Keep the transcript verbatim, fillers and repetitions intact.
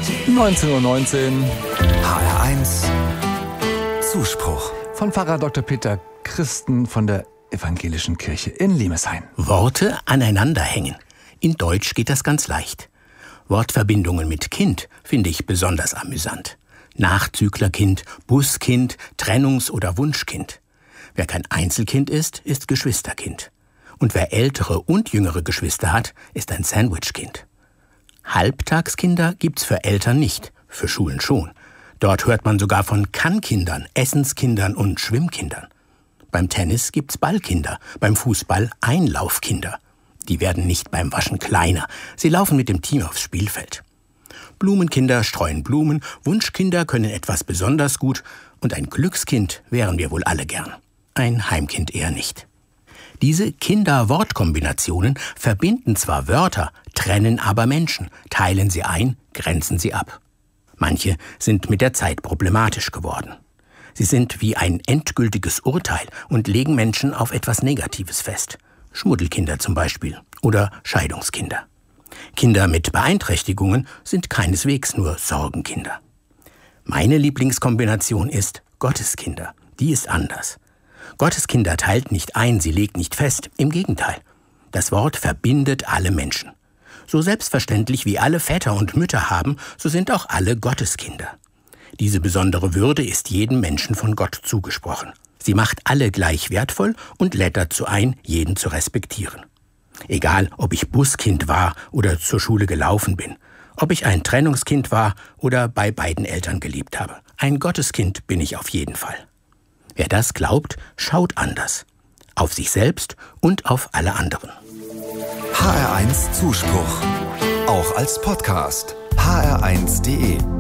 neunzehn Uhr neunzehn. H R eins Zuspruch. Von Pfarrer Doktor Peter Christen von der Evangelischen Kirche in Limeshain. Worte aneinander hängen. In Deutsch geht das ganz leicht. Wortverbindungen mit Kind finde ich besonders amüsant. Nachzüglerkind, Buskind, Trennungs- oder Wunschkind. Wer kein Einzelkind ist, ist Geschwisterkind. Und wer ältere und jüngere Geschwister hat, ist ein Sandwichkind. Halbtagskinder gibt's für Eltern nicht, für Schulen schon. Dort hört man sogar von Kannkindern, Essenskindern und Schwimmkindern. Beim Tennis gibt's Ballkinder, beim Fußball Einlaufkinder. Die werden nicht beim Waschen kleiner, sie laufen mit dem Team aufs Spielfeld. Blumenkinder streuen Blumen, Wunschkinder können etwas besonders gut und ein Glückskind wären wir wohl alle gern. Ein Heimkind eher nicht. Diese Kinder-Wortkombinationen verbinden zwar Wörter, trennen aber Menschen, teilen sie ein, grenzen sie ab. Manche sind mit der Zeit problematisch geworden. Sie sind wie ein endgültiges Urteil und legen Menschen auf etwas Negatives fest. Schmuddelkinder zum Beispiel oder Scheidungskinder. Kinder mit Beeinträchtigungen sind keineswegs nur Sorgenkinder. Meine Lieblingskombination ist Gotteskinder. Die ist anders. Gotteskinder teilt nicht ein, sie legt nicht fest. Im Gegenteil. Das Wort verbindet alle Menschen. So selbstverständlich wie alle Väter und Mütter haben, so sind auch alle Gotteskinder. Diese besondere Würde ist jedem Menschen von Gott zugesprochen. Sie macht alle gleich wertvoll und lädt dazu ein, jeden zu respektieren. Egal, ob ich Buskind war oder zur Schule gelaufen bin, ob ich ein Trennungskind war oder bei beiden Eltern gelebt habe. Ein Gotteskind bin ich auf jeden Fall. Wer das glaubt, schaut anders. Auf sich selbst und auf alle anderen. H R eins Zuspruch. Auch als Podcast. H R eins punkt de